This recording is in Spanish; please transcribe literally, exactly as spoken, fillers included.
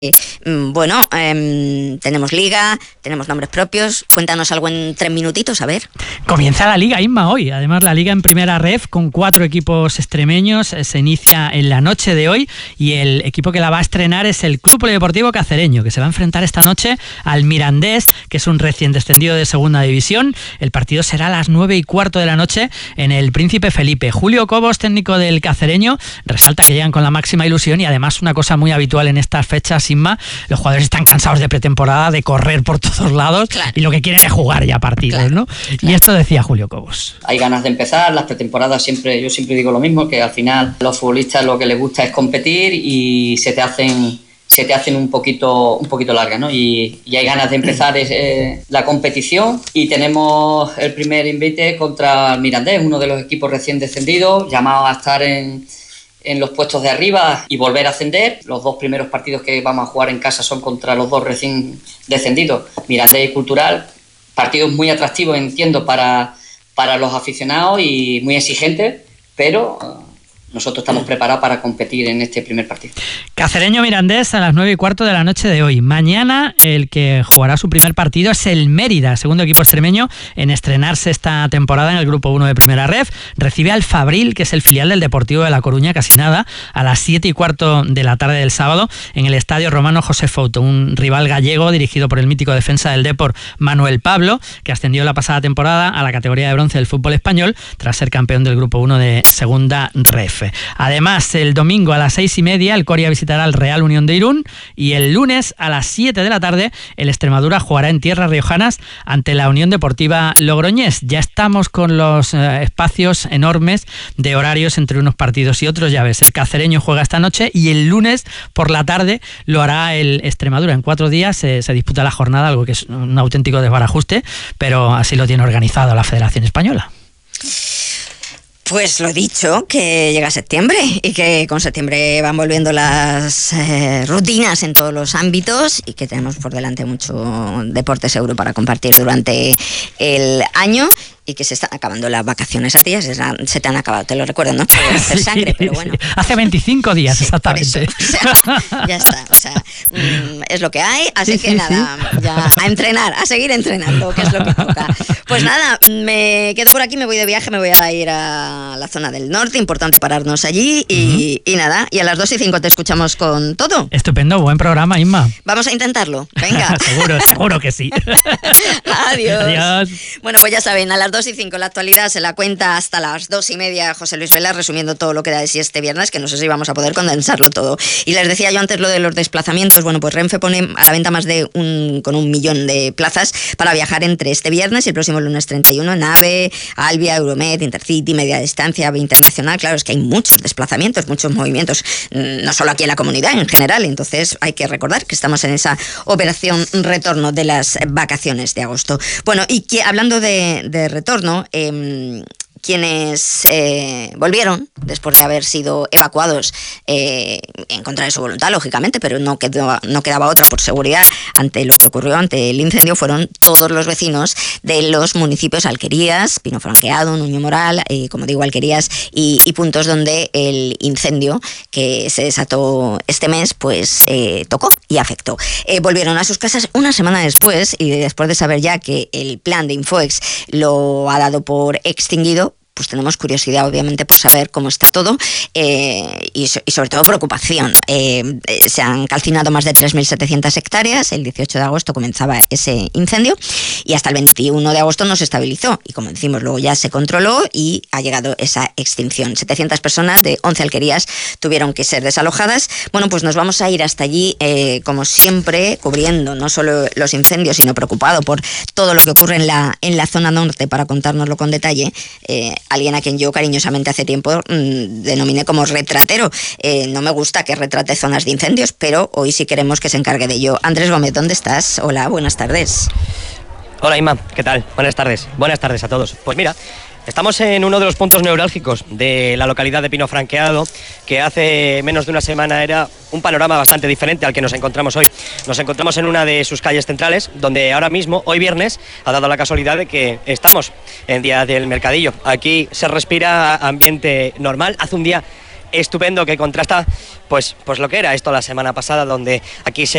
Bueno, eh, tenemos liga, tenemos nombres propios. Cuéntanos algo en tres minutitos, a ver. Comienza la liga, Inma, hoy. Además, la liga en primera ref con cuatro equipos extremeños. Se inicia en la noche de hoy y el equipo que la va a estrenar es el Club Polideportivo Cacereño, que se va a enfrentar esta noche al Mirandés, que es un recién descendido de segunda división. El partido será a las nueve y cuarto de la noche en el Príncipe Felipe. Julio Cobos, técnico del Cacereño, resalta que llegan con la máxima ilusión y además una cosa muy habitual en estas fechas, Inma, los jugadores están cansados de pretemporada, de correr por todos lados, claro, y lo que quieren es jugar ya partidos, claro, ¿no? Claro. Y esto decía Julio Cobos. Hay ganas de empezar, las pretemporadas siempre, yo siempre digo lo mismo, que al final los futbolistas lo que les gusta es competir y se te hacen, se te hacen un poquito, un poquito largas, ¿no? Y, y hay ganas de empezar eh, la competición y tenemos el primer invite contra el Mirandés, uno de los equipos recién descendidos, llamado a estar en... en los puestos de arriba y volver a ascender. Los dos primeros partidos que vamos a jugar en casa son contra los dos recién descendidos, Mirandés y Cultural. Partidos muy atractivos, entiendo, para, para los aficionados y muy exigentes, pero nosotros estamos preparados para competir en este primer partido. Cacereño Mirandés a las nueve y cuarto de la noche de hoy. Mañana el que jugará su primer partido es el Mérida, segundo equipo extremeño en estrenarse esta temporada en el grupo uno de primera ref. Recibe al Fabril, que es el filial del Deportivo de La Coruña, casi nada, a las siete y cuarto de la tarde del sábado en el Estadio Romano José Fouto, un rival gallego dirigido por el mítico defensa del Depor Manuel Pablo, que ascendió la pasada temporada a la categoría de bronce del fútbol español tras ser campeón del grupo uno de segunda ref. Además, el domingo a las seis y media el Coria visitará al Real Unión de Irún y el lunes a las siete de la tarde el Extremadura jugará en tierras riojanas ante la Unión Deportiva Logroñés. Ya estamos con los eh, espacios enormes de horarios entre unos partidos y otros. Ya ves, el Cacereño juega esta noche y el lunes por la tarde lo hará el Extremadura. En cuatro días eh, se disputa la jornada, algo que es un auténtico desbarajuste, pero así lo tiene organizado la Federación Española. Pues lo he dicho, que llega septiembre y que con septiembre van volviendo las eh, rutinas en todos los ámbitos y que tenemos por delante mucho deporte seguro para compartir durante el año y que se están acabando las vacaciones. A ti ya se, se te han acabado, te lo recuerdo, ¿no? Por hacer sí, sangre, pero bueno. Sí. Hace veinticinco días, sí, exactamente. O sea, ya está, o sea, mmm, es lo que hay, así sí, que sí, nada, sí. ya a entrenar, a seguir entrenando, que es lo que toca. Pues nada, me quedo por aquí, me voy de viaje, me voy a ir a la zona del norte, importante pararnos allí y, uh-huh. y nada, y a las dos y cinco te escuchamos con todo. Estupendo, buen programa, Inma. Vamos a intentarlo, venga. seguro, seguro que sí. Adiós. Adiós. Bueno, pues ya saben, a las dos y cinco la actualidad se la cuenta hasta las dos y media José Luis Vela, resumiendo todo lo que da de sí este viernes, que no sé si vamos a poder condensarlo todo. Y les decía yo antes lo de los desplazamientos. Bueno, pues Renfe pone a la venta más de un con un millón de plazas para viajar entre este viernes y el próximo lunes treinta y uno en AVE, Albia, Euromed, Intercity, Media Distancia, AVE Internacional. Claro, es que hay muchos desplazamientos, muchos movimientos, no solo aquí en la comunidad, en general. Entonces hay que recordar que estamos en esa operación retorno de las vacaciones de agosto. Bueno, y que, hablando de, de retorno, eh, quienes eh, volvieron después de haber sido evacuados eh, en contra de su voluntad, lógicamente, pero no quedó, no quedaba otra por seguridad ante lo que ocurrió, ante el incendio, fueron todos los vecinos de los municipios Alquerías, Pino Franqueado, Nuño Moral, eh, como digo, Alquerías y, y puntos donde el incendio que se desató este mes pues eh, tocó y afectó. Eh, volvieron a sus casas una semana después y después de saber ya que el plan de Infoex lo ha dado por extinguido. Pues tenemos curiosidad, obviamente, por saber cómo está todo eh, y, so, y sobre todo preocupación. Eh, eh, se han calcinado más de tres mil setecientas hectáreas, el dieciocho de agosto comenzaba ese incendio y hasta el veintiuno de agosto no se estabilizó y, como decimos, luego ya se controló y ha llegado esa extinción. setecientas personas de once alquerías tuvieron que ser desalojadas. Bueno, pues nos vamos a ir hasta allí, eh, como siempre, cubriendo no solo los incendios, sino preocupado por todo lo que ocurre en la, en la zona norte para contárnoslo con detalle. Eh, alguien a quien yo cariñosamente hace tiempo mmm, denominé como retratero. Eh, no me gusta que retrate zonas de incendios, pero hoy sí queremos que se encargue de ello. Andrés Gómez, ¿dónde estás? Hola, buenas tardes. Hola, Inma, ¿qué tal? Buenas tardes. Buenas tardes a todos. Pues mira, estamos en uno de los puntos neurálgicos de la localidad de Pino Franqueado, que hace menos de una semana era un panorama bastante diferente al que nos encontramos hoy. Nos encontramos en una de sus calles centrales, donde ahora mismo, hoy viernes, ha dado la casualidad de que estamos en día del mercadillo. Aquí se respira ambiente normal, hace un día estupendo que contrasta pues, pues lo que era esto la semana pasada, donde aquí se